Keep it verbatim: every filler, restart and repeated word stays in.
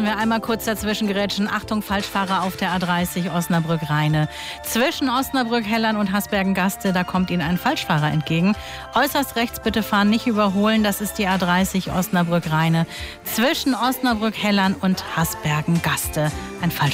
wir einmal kurz dazwischen gerätschen. Achtung, Falschfahrer auf der A dreißig Osnabrück-Rheine. Zwischen Osnabrück-Hellern und Hasbergen-Gaste, da kommt Ihnen ein Falschfahrer entgegen. Äußerst rechts bitte fahren, nicht überholen. Das ist die A dreißig Osnabrück-Rheine. Zwischen Osnabrück-Hellern und Hasbergen-Gaste. Ein Falschfahrer.